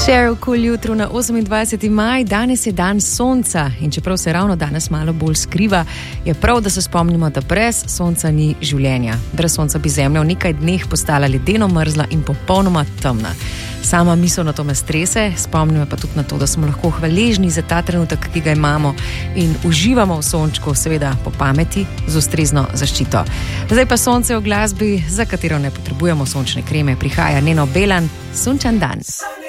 Sheryl Crow jutro na 28. maj, danes je dan sonca in čeprav se ravno danes malo bolj skriva, je prav, da se spomnimo, da brez sonca ni življenja. Brez sonca bi zemlja v nekaj dneh postala ledeno mrzla in popolnoma temna. Sama misel na to me strese, spomnim pa tudi na to, da smo lahko hvaležni za ta trenutek, ki ga imamo in uživamo v sončku, seveda po pameti, z ustrezno zaščito. Zdaj pa sonce v glasbi, za katero ne potrebujemo sončne kreme, prihaja Neno Belan, Sunčan dan.